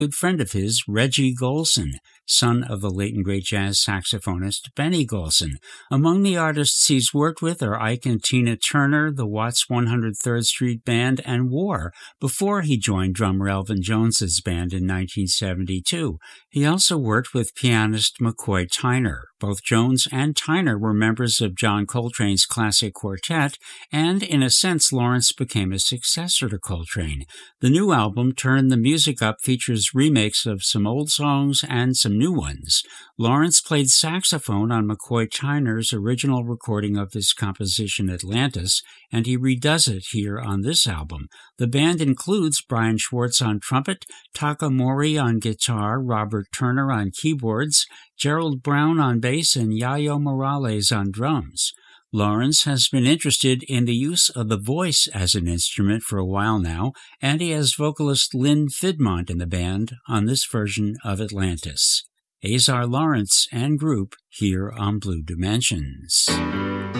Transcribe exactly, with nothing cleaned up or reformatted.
good friend of his, Reggie Golson, son of the late and great jazz saxophonist Benny Golson. Among the artists he's worked with are Ike and Tina Turner, the Watts one hundred third Street Band, and War, before he joined drummer Elvin Jones's band in nineteen seventy-two. He also worked with pianist McCoy Tyner. Both Jones and Tyner were members of John Coltrane's classic quartet, and in a sense Lawrence became a successor to Coltrane. The new album, Turn the Music Up, features remakes of some old songs and some new ones. Lawrence played saxophone on McCoy Tyner's original recording of his composition Atlantis, and he redoes it here on this album. The band includes Brian Schwartz on trumpet, Taka Mori on guitar, Robert Turner on keyboards, Gerald Brown on bass, and Yayo Morales on drums. Lawrence has been interested in the use of the voice as an instrument for a while now, and he has vocalist Lynn Fidmont in the band on this version of Atlantis. Azar Lawrence and group here on Blue Dimensions.